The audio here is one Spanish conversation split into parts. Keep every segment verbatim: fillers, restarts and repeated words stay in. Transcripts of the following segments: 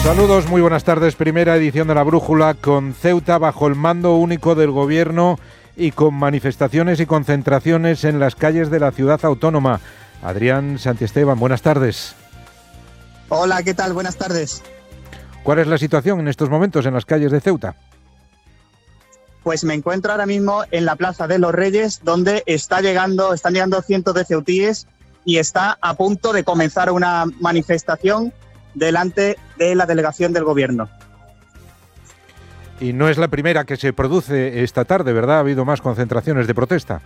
Saludos, muy buenas tardes. Primera edición de La Brújula con Ceuta bajo el mando único del Gobierno y con manifestaciones y concentraciones en las calles de la ciudad autónoma. Adrián Santiesteban, buenas tardes. Hola, ¿qué tal? Buenas tardes. ¿Cuál es la situación en estos momentos en las calles de Ceuta? Pues me encuentro ahora mismo en la Plaza de los Reyes, donde está llegando, están llegando cientos de ceutíes y está a punto de comenzar una manifestación delante de la delegación del Gobierno. Y no es la primera que se produce esta tarde, ¿verdad? Ha habido más concentraciones de protesta.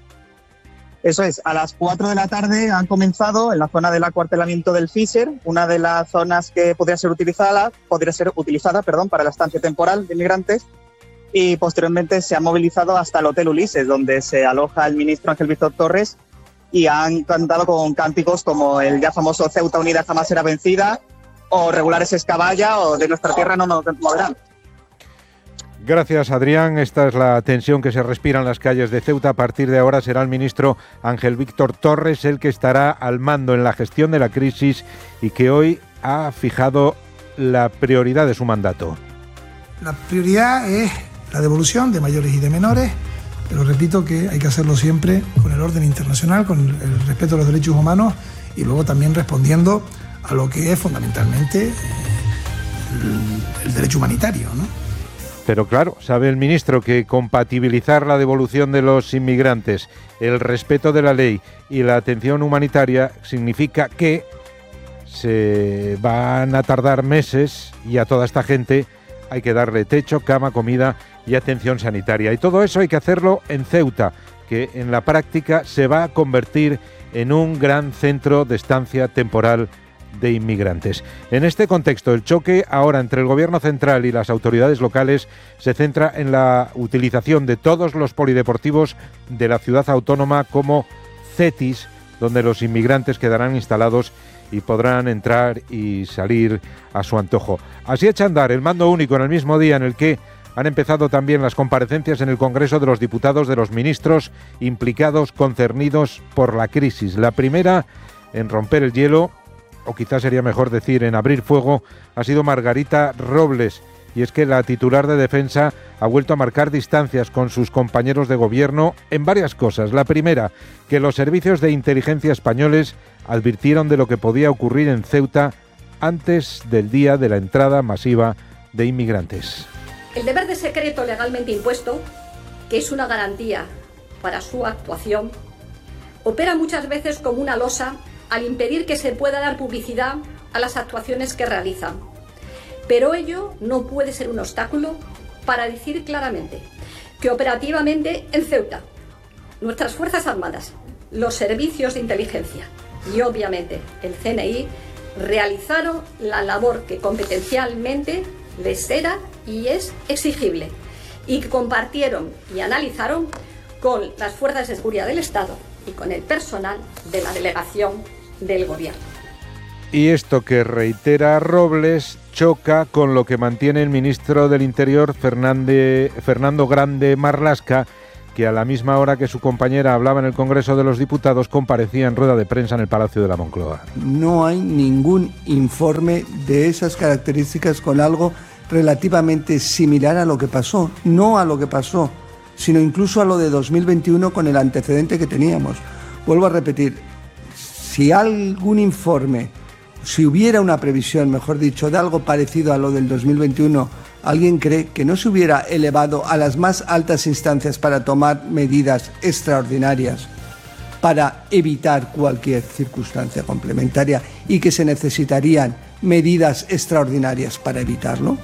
Eso es, a las cuatro de la tarde han comenzado en la zona del acuartelamiento del Fisher, una de las zonas que podría ser utilizada, podría ser utilizada, perdón, para la estancia temporal de inmigrantes, y posteriormente se ha movilizado hasta el Hotel Ulises, donde se aloja el ministro Ángel Víctor Torres, y han cantado con cánticos como el ya famoso Ceuta unida jamás será vencida, o regulares es caballa, o de nuestra tierra no nos moverán. Gracias, Adrián. Esta es la tensión que se respira en las calles de Ceuta. A partir de ahora será el ministro Ángel Víctor Torres el que estará al mando en la gestión de la crisis y que hoy ha fijado la prioridad de su mandato. La prioridad es la devolución de mayores y de menores, pero repito que hay que hacerlo siempre con el orden internacional, con el respeto a los derechos humanos y luego también respondiendo a lo que es fundamentalmente el, el derecho humanitario, ¿no? Pero claro, sabe el ministro que compatibilizar la devolución de los inmigrantes, el respeto de la ley y la atención humanitaria significa que se van a tardar meses y a toda esta gente hay que darle techo, cama, comida y atención sanitaria. Y todo eso hay que hacerlo en Ceuta, que en la práctica se va a convertir en un gran centro de estancia temporal de inmigrantes. En este contexto, el choque ahora entre el Gobierno central y las autoridades locales se centra en la utilización de todos los polideportivos de la ciudad autónoma como CETIS, donde los inmigrantes quedarán instalados y podrán entrar y salir a su antojo. Así echa a andar el mando único en el mismo día en el que han empezado también las comparecencias en el Congreso de los Diputados de los ministros implicados, concernidos por la crisis. La primera en romper el hielo, o quizás sería mejor decir en abrir fuego, ha sido Margarita Robles. Y es que la titular de Defensa ha vuelto a marcar distancias con sus compañeros de gobierno en varias cosas. La primera, que los servicios de inteligencia españoles advirtieron de lo que podía ocurrir en Ceuta antes del día de la entrada masiva de inmigrantes. El deber de secreto legalmente impuesto, que es una garantía para su actuación, opera muchas veces como una losa al impedir que se pueda dar publicidad a las actuaciones que realizan. Pero ello no puede ser un obstáculo para decir claramente que operativamente en Ceuta, nuestras Fuerzas Armadas, los servicios de inteligencia y obviamente el C N I realizaron la labor que competencialmente les era y es exigible y que compartieron y analizaron con las fuerzas de seguridad del Estado y con el personal de la delegación del Gobierno. Y esto que reitera Robles choca con lo que mantiene el ministro del Interior, Fernández, Fernando Grande Marlaska, que a la misma hora que su compañera hablaba en el Congreso de los Diputados comparecía en rueda de prensa en el Palacio de la Moncloa. No hay ningún informe de esas características con algo relativamente similar a lo que pasó, no a lo que pasó, sino incluso a lo de dos mil veintiuno con el antecedente que teníamos. Vuelvo a repetir, si algún informe, si hubiera una previsión, mejor dicho, de algo parecido a lo del dos mil veintiuno, ¿alguien cree que no se hubiera elevado a las más altas instancias para tomar medidas extraordinarias para evitar cualquier circunstancia complementaria y que se necesitarían medidas extraordinarias para evitarlo?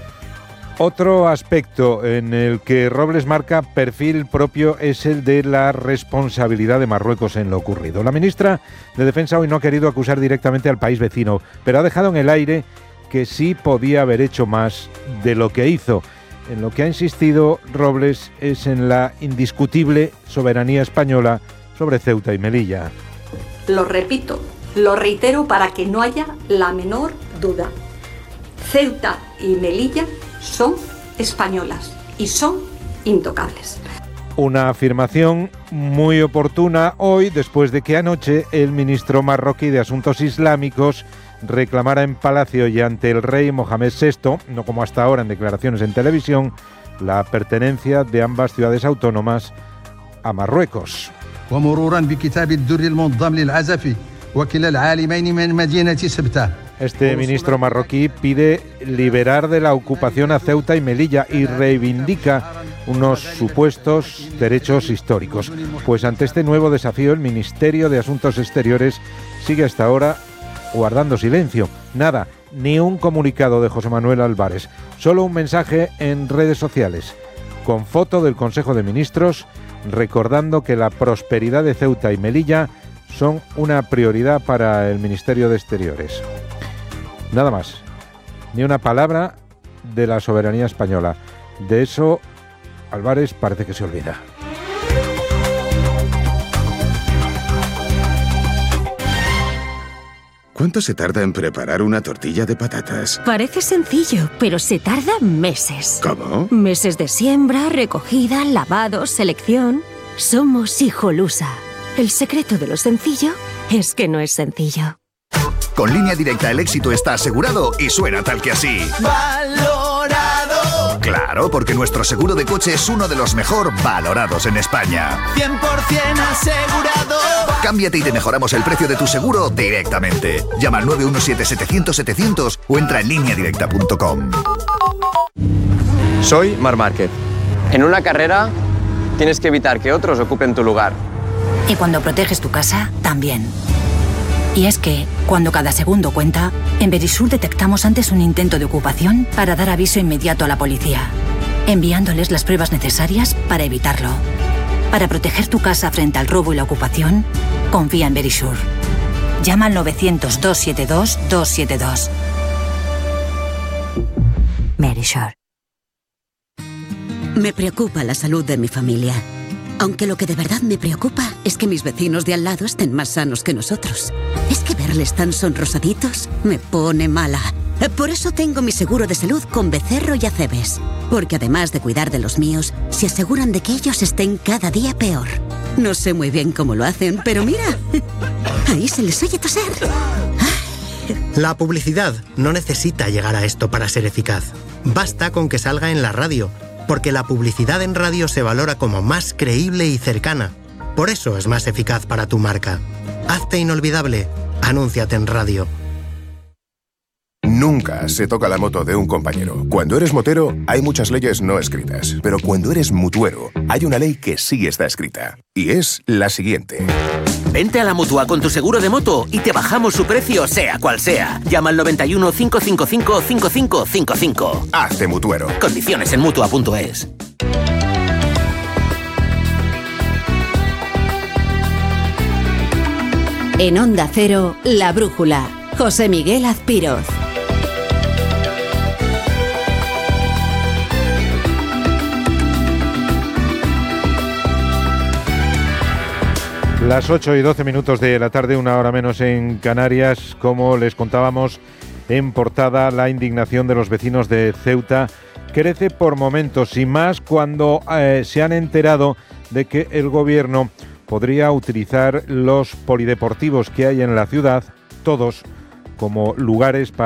Otro aspecto en el que Robles marca perfil propio es el de la responsabilidad de Marruecos en lo ocurrido. La ministra de Defensa hoy no ha querido acusar directamente al país vecino, pero ha dejado en el aire que sí podía haber hecho más de lo que hizo. En lo que ha insistido Robles es en la indiscutible soberanía española sobre Ceuta y Melilla. Lo repito, lo reitero para que no haya la menor duda. Ceuta y Melilla son españolas y son intocables. Una afirmación muy oportuna hoy, después de que anoche el ministro marroquí de Asuntos Islámicos reclamara en Palacio y ante el rey Mohamed sexto, no como hasta ahora en declaraciones en televisión, la pertenencia de ambas ciudades autónomas a Marruecos. Este ministro marroquí pide liberar de la ocupación a Ceuta y Melilla y reivindica unos supuestos derechos históricos. Pues ante este nuevo desafío, el Ministerio de Asuntos Exteriores sigue hasta ahora guardando silencio. Nada, ni un comunicado de José Manuel Álvarez, solo un mensaje en redes sociales, con foto del Consejo de Ministros, recordando que la prosperidad de Ceuta y Melilla son una prioridad para el Ministerio de Exteriores. Nada más, ni una palabra de la soberanía española. De eso, Álvarez parece que se olvida. ¿Cuánto se tarda en preparar una tortilla de patatas? Parece sencillo, pero se tarda meses. ¿Cómo? Meses de siembra, recogida, lavado, selección. Somos Hijolusa. El secreto de lo sencillo es que no es sencillo. Con Línea Directa el éxito está asegurado y suena tal que así. ¡Valorado! Claro, porque nuestro seguro de coche es uno de los mejor valorados en España. cien por ciento asegurado. Cámbiate y te mejoramos el precio de tu seguro directamente. Llama al nueve uno siete, setecientos, setecientos o entra en línea directa punto com. Soy Marc Márquez. En una carrera tienes que evitar que otros ocupen tu lugar. Y cuando proteges tu casa, también. Y es que, cuando cada segundo cuenta, en Verisur detectamos antes un intento de ocupación para dar aviso inmediato a la policía, enviándoles las pruebas necesarias para evitarlo. Para proteger tu casa frente al robo y la ocupación, confía en Verisur. Llama al novecientos, doscientos setenta y dos, doscientos setenta y dos. Verisur. Me preocupa la salud de mi familia. Aunque lo que de verdad me preocupa es que mis vecinos de al lado estén más sanos que nosotros. Es que verles tan sonrosaditos me pone mala. Por eso tengo mi seguro de salud con Becerro y Acebes. Porque además de cuidar de los míos, se aseguran de que ellos estén cada día peor. No sé muy bien cómo lo hacen, pero mira, ahí se les oye toser. La publicidad no necesita llegar a esto para ser eficaz. Basta con que salga en la radio, porque la publicidad en radio se valora como más creíble y cercana. Por eso es más eficaz para tu marca. Hazte inolvidable. Anúnciate en radio. Nunca se toca la moto de un compañero. Cuando eres motero, hay muchas leyes no escritas. Pero cuando eres mutuero, hay una ley que sí está escrita. Y es la siguiente. Vente a la Mutua con tu seguro de moto y te bajamos su precio, sea cual sea. Llama al noventa y uno, cinco cinco cinco, cinco cinco cinco cinco. Hazte mutuero. Condiciones en Mutua punto es. En Onda Cero, La Brújula. José Miguel Azpiroz. Las ocho y doce minutos de la tarde, una hora menos en Canarias. Como les contábamos en portada, la indignación de los vecinos de Ceuta crece por momentos y más cuando eh, se han enterado de que el gobierno podría utilizar los polideportivos que hay en la ciudad, todos, como lugares para